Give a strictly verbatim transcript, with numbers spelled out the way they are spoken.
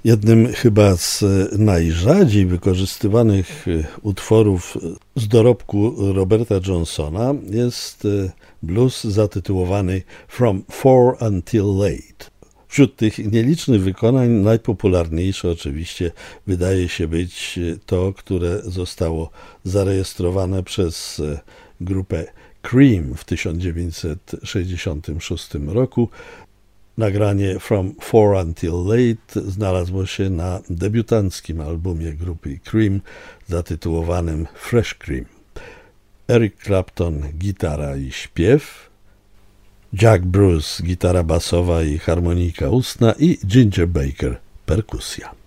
Jednym chyba z najrzadziej wykorzystywanych utworów z dorobku Roberta Johnsona jest blues zatytułowany From Four Until Late. Wśród tych nielicznych wykonań najpopularniejsze oczywiście wydaje się być to, które zostało zarejestrowane przez grupę Cream w tysiąc dziewięćset sześćdziesiątym szóstym roku. Nagranie From Four Until Late znalazło się na debiutanckim albumie grupy Cream zatytułowanym Fresh Cream. Eric Clapton gitara i śpiew, Jack Bruce gitara basowa i harmonika ustna i Ginger Baker perkusja.